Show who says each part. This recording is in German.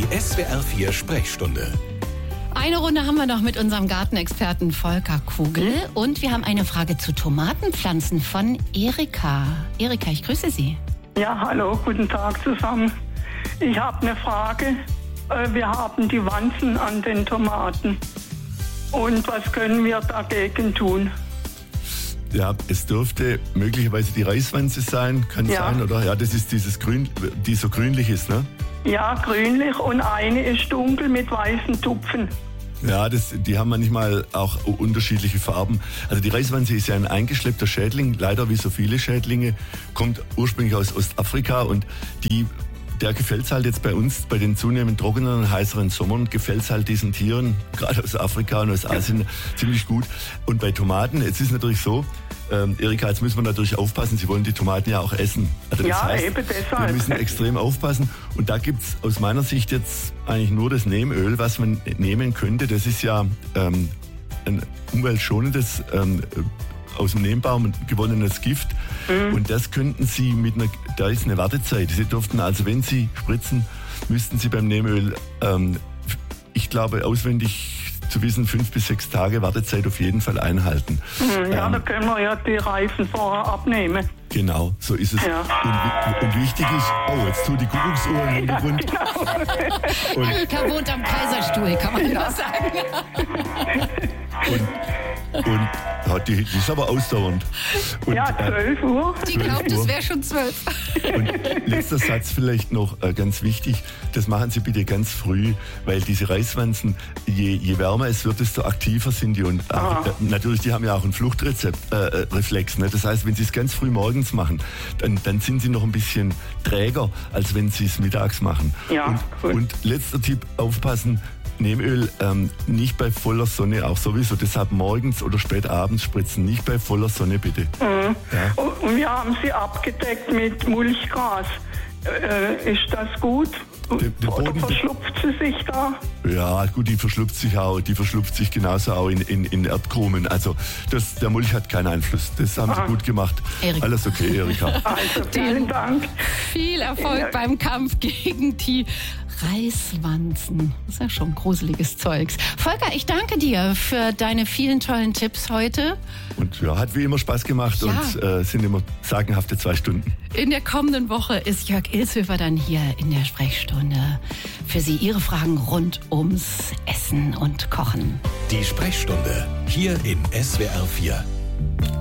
Speaker 1: SWR4 Sprechstunde.
Speaker 2: Eine Runde haben wir noch mit unserem Gartenexperten Volker Kugel. Und wir haben eine Frage zu Tomatenpflanzen von Erika. Erika, ich grüße Sie.
Speaker 3: Ja, hallo, guten Tag zusammen. Ich habe eine Frage. Wir haben die Wanzen an den Tomaten. Und was können wir dagegen tun?
Speaker 4: Ja, es dürfte möglicherweise die Reiswanze sein, kann sein, oder? Ja, das ist dieses Grün, die so grünlich ist, ne?
Speaker 3: Ja, grünlich und eine ist dunkel mit weißen Tupfen.
Speaker 4: Ja, die haben manchmal auch unterschiedliche Farben. Also die Reiswanze ist ja ein eingeschleppter Schädling, leider wie so viele Schädlinge, kommt ursprünglich aus Ostafrika und der gefällt es halt jetzt bei uns, bei den zunehmend trockenen und heißeren Sommern, gefällt es halt diesen Tieren, gerade aus Afrika und aus Asien, ziemlich gut. Und bei Tomaten, jetzt ist natürlich so, Erika, jetzt müssen wir natürlich aufpassen, Sie wollen die Tomaten ja auch essen. Also das heißt,
Speaker 3: eben deshalb.
Speaker 4: wir müssen extrem aufpassen. Und da gibt's aus meiner Sicht jetzt eigentlich nur das Neemöl, was man nehmen könnte. Das ist ja ein umweltschonendes, aus dem Neembaum gewonnenes Gift. Und das könnten Sie da ist eine Wartezeit. Sie dürften also, wenn Sie spritzen, müssten Sie beim Neemöl, ich glaube, auswendig zu wissen, 5 bis 6 Tage Wartezeit auf jeden Fall einhalten.
Speaker 3: Ja, da können wir ja die Reifen vorher abnehmen.
Speaker 4: Genau, so ist es. Ja. Und wichtig ist, jetzt tut die Kuckucksuhr im Hintergrund.
Speaker 2: Genau. Erika wohnt am Kaiserstuhl, kann man das sagen.
Speaker 4: Und die ist aber ausdauernd. Und,
Speaker 3: 12 Uhr.
Speaker 2: Die glaubt, es wäre schon 12.
Speaker 4: Und letzter Satz vielleicht noch ganz wichtig, das machen Sie bitte ganz früh, weil diese Reiswanzen, je wärmer es wird, desto aktiver sind die. Und natürlich, die haben ja auch einen Fluchtreflex. Ne? Das heißt, wenn Sie es ganz früh morgens machen, dann sind sie noch ein bisschen träger, als wenn Sie es mittags machen.
Speaker 3: Ja, cool.
Speaker 4: Und letzter Tipp, aufpassen, Neemöl nicht bei voller Sonne, auch sowieso. Deshalb morgens oder spät abends spritzen, nicht bei voller Sonne bitte.
Speaker 3: Mhm.
Speaker 4: Ja.
Speaker 3: Und wir haben sie abgedeckt mit Mulchgras. Ist das gut? Oder verschlupft sie sich da?
Speaker 4: Ja, gut, die verschlupft sich genauso auch in Erdkrumen. Also der Mulch hat keinen Einfluss. Das haben Sie gut gemacht.
Speaker 2: Erika.
Speaker 4: Alles okay, Erika.
Speaker 3: Also vielen Dank.
Speaker 2: Viel Erfolg beim Kampf gegen die Reiswanzen. Das ist ja schon gruseliges Zeugs. Volker, ich danke dir für deine vielen tollen Tipps heute.
Speaker 4: Und ja, hat wie immer Spaß gemacht und sind immer sagenhafte 2 Stunden.
Speaker 2: In der kommenden Woche ist Jörg Ilshöfer dann hier in der Sprechstunde. Für Sie Ihre Fragen rund ums Essen und Kochen.
Speaker 1: Die Sprechstunde hier in SWR4.